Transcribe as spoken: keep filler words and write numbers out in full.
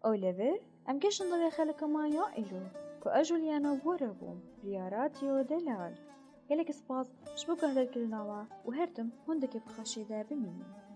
أوليفر أم كشن ضوي خلق ما يائلو كو أجوليانا وربوم رياراتيو دلال هلك سباز شبوك هذا الكل نوا وهرتم هندك بخشي ذا بمين